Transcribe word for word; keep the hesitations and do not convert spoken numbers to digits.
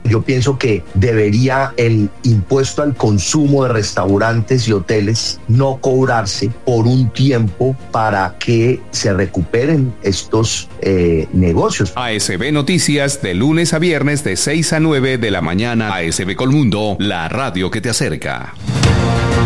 Yo pienso que debería el impuesto al consumo de restaurantes y hoteles no cobrarse por un tiempo para que se recuperen estos eh, negocios. A S B Noticias, de lunes a viernes de seis a nueve de la mañana. A S B Colmundo, la radio que te acerca.